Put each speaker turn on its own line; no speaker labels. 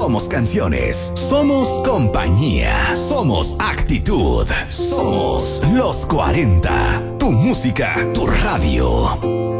somos canciones, somos compañía, somos actitud, somos los 40. Tu música, tu radio.